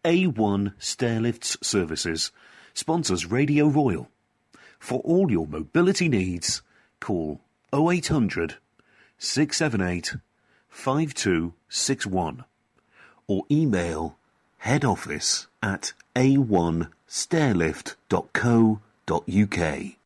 A1 Stairlifts Services sponsors Radio Royal. For all your mobility needs, call 0800 678 5261 or email headoffice@a1stairlift.co.uk.